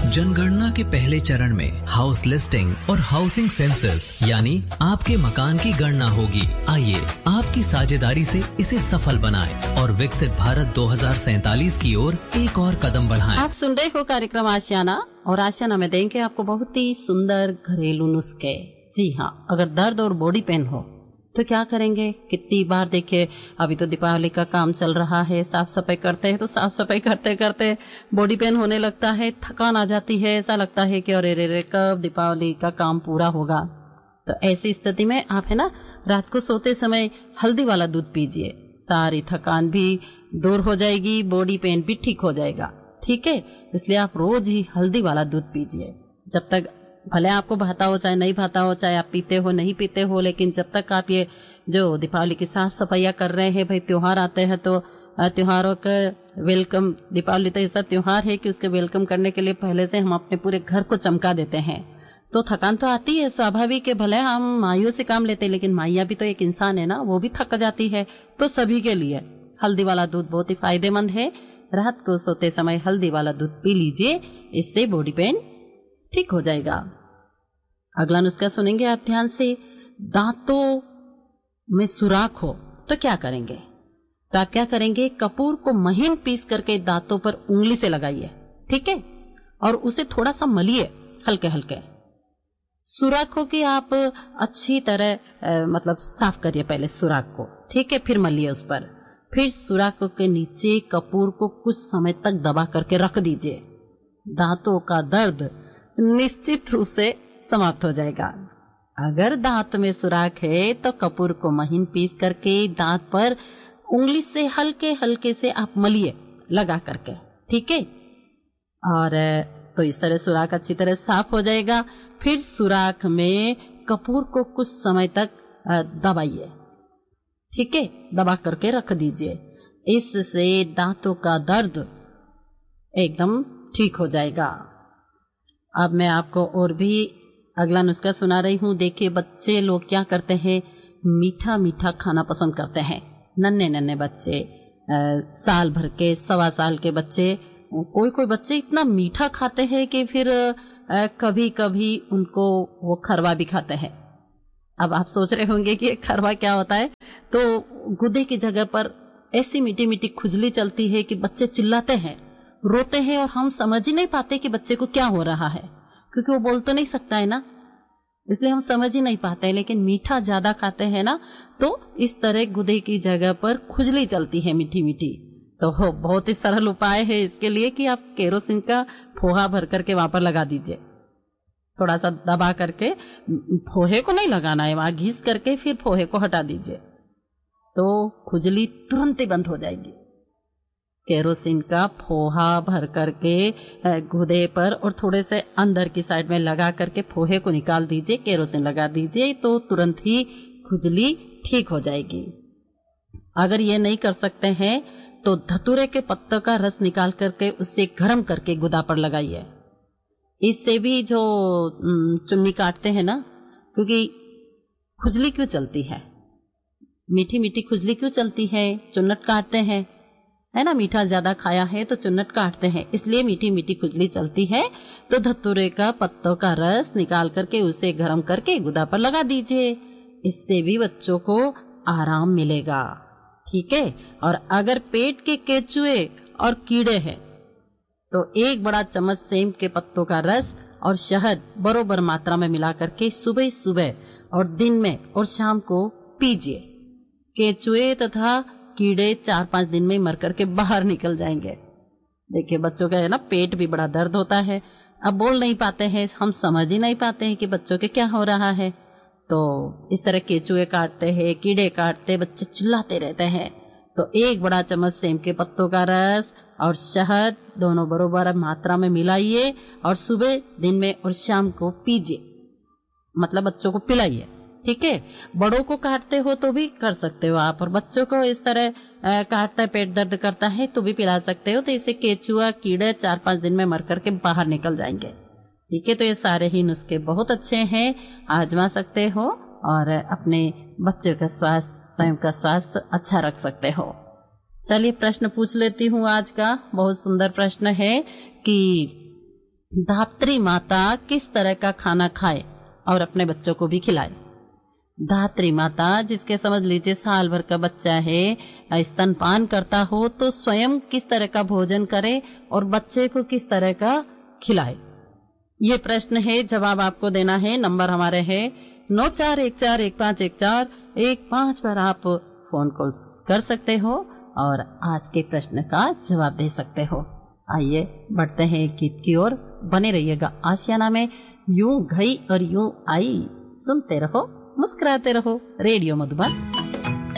जनगणना के पहले चरण में हाउस लिस्टिंग और हाउसिंग सेंसस यानी आपके मकान की गणना होगी। आइए आपकी साझेदारी से इसे सफल बनाएं और विकसित भारत 2047 की ओर एक और कदम बढ़ाएं। आप सुन रहे हो कार्यक्रम आशियाना, और आशियाना में देंगे आपको बहुत ही सुंदर घरेलू नुस्खे। जी हाँ, अगर दर्द और बॉडी पेन हो तो क्या करेंगे? कितनी बार देखिए, अभी तो दीपावली का काम चल रहा है, साफ सफाई करते हैं तो साफ सफाई करते करते बॉडी पेन होने लगता है, थकान आ जाती है, ऐसा लगता है कि अरे रे कब दीपावली का काम पूरा होगा। तो ऐसी स्थिति में आप है ना, रात को सोते समय हल्दी वाला दूध पीजिए, सारी थकान भी दूर हो जाएगी, बॉडी पेन भी ठीक हो जाएगा। ठीक है, इसलिए आप रोज ही हल्दी वाला दूध पीजिए। जब तक भले आपको भाता हो चाहे नहीं भाता हो, चाहे आप पीते हो नहीं पीते हो, लेकिन जब तक आप ये जो दीपावली की साफ सफाइयाँ कर रहे हैं, भाई त्योहार आते हैं तो त्योहारों का वेलकम, दीपावली तो ऐसा त्योहार है कि उसके वेलकम करने के लिए पहले से हम अपने पूरे घर को चमका देते हैं। तो थकान तो आती है, स्वाभाविक है, भले हम माइयों से काम लेते हैं, लेकिन माइया भी तो एक इंसान है ना, वो भी थक जाती है। तो सभी के लिए हल्दी वाला दूध बहुत ही फायदेमंद है। रात को सोते समय हल्दी वाला दूध पी लीजिए, इससे बॉडी पेन ठीक हो जाएगा। अगला नुस्खा सुनेंगे आप ध्यान से। दांतों में सुराख हो तो क्या करेंगे? तो आप क्या करेंगे, कपूर को महीन पीस करके दांतों पर उंगली से लगाइए, ठीक है, और उसे थोड़ा सा मलिए हल्के हल्के। सुराखों की आप अच्छी तरह मतलब साफ करिए पहले सुराख को, ठीक है, फिर मलिए उस पर। फिर सुराखों के नीचे कपूर को कुछ समय तक दबा करके रख दीजिए। दांतों का दर्द निश्चित रूप से समाप्त हो जाएगा। अगर दांत में सुराख है तो कपूर को महीन पीस करके दांत पर उंगली से हल्के हल्के से आप मलिए लगा करके, ठीक है, और तो इस तरह सुराख अच्छी तरह साफ हो जाएगा। फिर सुराख में कपूर को कुछ समय तक दबाइए, ठीक है, दबा करके रख दीजिए। इससे दांतों का दर्द एकदम ठीक हो जाएगा। अब मैं आपको और भी अगला नुस्खा सुना रही हूँ। देखिए, बच्चे लोग क्या करते हैं, मीठा मीठा खाना पसंद करते हैं। नन्हे नन्हे बच्चे, साल भर के, 1.25 साल के बच्चे, कोई कोई बच्चे इतना मीठा खाते हैं कि फिर कभी कभी उनको वो खरवा भी खाते हैं। अब आप सोच रहे होंगे कि खरवा क्या होता है। तो गुदे की जगह पर ऐसी मीठी मीठी खुजली चलती है कि बच्चे चिल्लाते हैं, रोते हैं, और हम समझ ही नहीं पाते कि बच्चे को क्या हो रहा है, क्योंकि वो बोल तो नहीं सकता है ना, इसलिए हम समझ ही नहीं पाते। लेकिन मीठा ज्यादा खाते हैं ना, तो इस तरह गुदे की जगह पर खुजली चलती है मीठी मीठी। तो बहुत ही सरल उपाय है इसके लिए कि आप केरोसिन का फोहा भर करके वहां पर लगा दीजिए, थोड़ा सा दबा करके, फोहे को नहीं लगाना है, वहां घिस करके फिर फोहे को हटा दीजिए, तो खुजली तुरंत ही बंद हो जाएगी। केरोसिन का फोहा भर करके गुदे पर और थोड़े से अंदर की साइड में लगा करके फोहे को निकाल दीजिए, केरोसिन लगा दीजिए, तो तुरंत ही खुजली ठीक हो जाएगी। अगर ये नहीं कर सकते हैं तो धतूरे के पत्तों का रस निकाल करके उसे गर्म करके गुदा पर लगाइए। इससे भी जो चुन्नी काटते हैं ना, क्योंकि खुजली क्यों चलती है, मीठी मीठी खुजली क्यों चलती है, चुन्नट काटते हैं, है ना, मीठा ज्यादा खाया है तो चुन्नट काटते हैं, इसलिए मीठी मीठी खुजली चलती है। तो धतूरे का पत्तों का रस निकाल करके उसे गर्म करके गुदा पर लगा दीजिए, इससे भी बच्चों को आराम मिलेगा, ठीक है। और अगर पेट के केचुए और कीड़े हैं तो 1 बड़ा चम्मच सेम के पत्तों का रस और शहद बरोबर मात्रा में मिला करके सुबह सुबह और दिन में और शाम को पीजिए। केचुए तथा कीड़े 4-5 दिन में मर करके बाहर निकल जाएंगे। देखिए, बच्चों का है ना, पेट भी बड़ा दर्द होता है, अब बोल नहीं पाते हैं, हम समझ ही नहीं पाते हैं कि बच्चों के क्या हो रहा है। तो इस तरह केचुए काटते हैं, कीड़े काटते, बच्चे चिल्लाते रहते हैं, तो 1 बड़ा चम्मच सेम के पत्तों का रस और शहद दोनों बरोबर मात्रा में मिलाइए और सुबह, दिन में और शाम को पीजिए, मतलब बच्चों को पिलाइए, ठीक है। बड़ों को काटते हो तो भी कर सकते हो आप, और बच्चों को इस तरह काटता है, पेट दर्द करता है तो भी पिला सकते हो। तो इससे केचुआ कीड़े 4-5 दिन में मर करके बाहर निकल जाएंगे, ठीक है। तो ये सारे ही नुस्खे बहुत अच्छे हैं, आजमा सकते हो और अपने बच्चों का स्वास्थ्य, स्वयं का स्वास्थ्य अच्छा रख सकते हो। चलिए प्रश्न पूछ लेती हूँ आज का। बहुत सुंदर प्रश्न है कि धात्री माता किस तरह का खाना खाए और अपने बच्चों को भी खिलाए। धात्री माता जिसके समझ लीजिए साल भर का बच्चा है, स्तनपान करता हो, तो स्वयं किस तरह का भोजन करे और बच्चे को किस तरह का खिलाए। ये प्रश्न है, जवाब आपको देना है। नंबर हमारे है 9414151415 पर आप फोन कॉल कर सकते हो और आज के प्रश्न का जवाब दे सकते हो। आइए बढ़ते हैं गीत की ओर, बने रहिएगा आशियाना में। यूं गई और यूं आई, सुनते रहो, मुस्कुराते रहो। रेडियो मधुबन